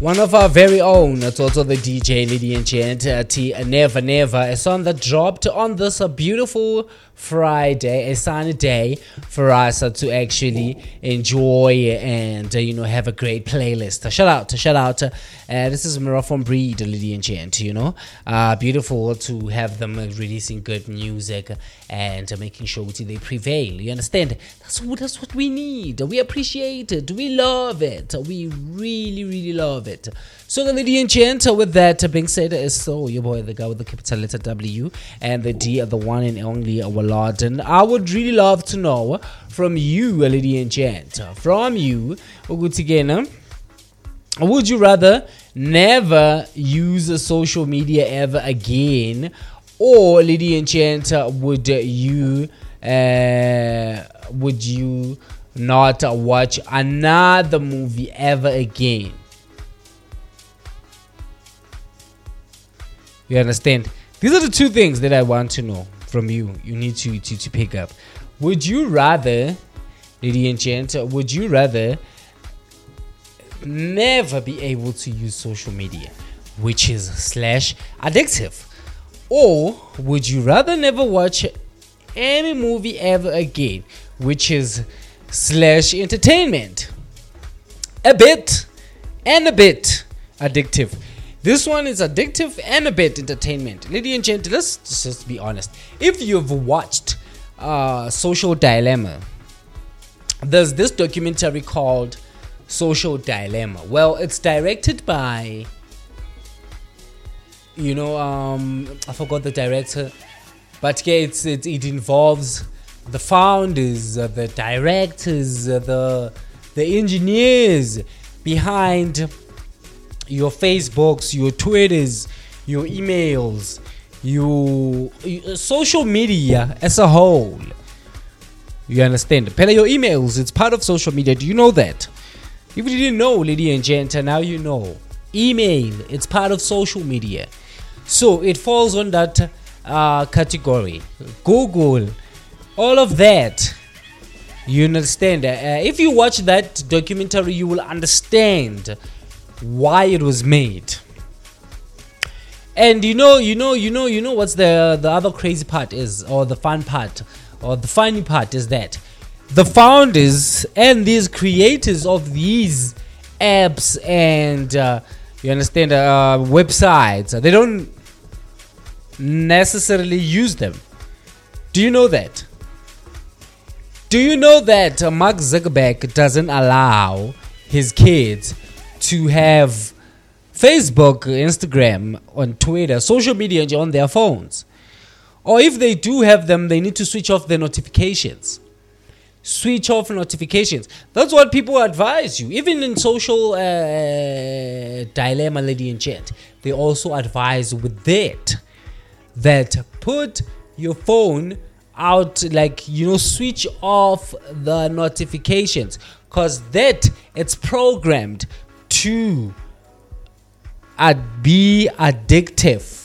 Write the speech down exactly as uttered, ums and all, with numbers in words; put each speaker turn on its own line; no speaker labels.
One of our very own, it's also the D J, lady and gent, uh, T Never Never, a song that dropped on this uh, beautiful Friday, a sunny day for us uh, to actually enjoy and, uh, you know, have a great playlist. Uh, shout out, shout out. Uh, uh, this is Mira from Breed, lady and gent, you know. Uh, beautiful to have them uh, releasing good music and uh, making sure they prevail. You understand? That's what, that's what we need. We appreciate it. We love it. We really, really love it. So, lady and gent, with that being said, is so your boy, the guy with the capital letter W and the D, the one and only Lord. And I would really love to know from you, lady and gent, from you, would you rather never use social media ever again, or lady and gent, would you uh, would you not watch another movie ever again? You understand? These are the two things that I want to know from you. You need to, to, to pick up. Would you rather, lady and gent, would you rather never be able to use social media, which is slash addictive? Or would you rather never watch any movie ever again, which is slash entertainment? A bit and a bit addictive. This one is addictive and a bit entertainment. Lady and gent, let's just be honest. If you've watched uh, Social Dilemma, there's this documentary called Social Dilemma. Well, it's directed by, you know, um, I forgot the director, but yeah, it's, it, it involves the founders, uh, the directors, uh, the the engineers behind your Facebooks, your Twitters, your emails, your, your social media as a whole. You understand? Pay your emails, it's part of social media. Do you know that? If you didn't know, lady and gent, now you know. Email, it's part of social media. So it falls on that uh, category. Google, all of that. You understand? Uh, if you watch that documentary, you will understand why it was made. And you know, you know, you know, you know what's the the other crazy part is, or the fun part, or the funny part is that the founders and these creators of these apps and uh, you understand, uh, websites, they don't necessarily use them. Do you know that? Do you know that uh, Mark Zuckerberg doesn't allow his kids to have Facebook, Instagram, on Twitter, social media on their phones? Or if they do have them, they need to switch off their notifications. Switch off notifications. That's what people advise you. Even in Social uh, Dilemma, lady and gent, they also advise with that, that put your phone out, like, you know, switch off the notifications, because that, it's programmed to uh, be addictive.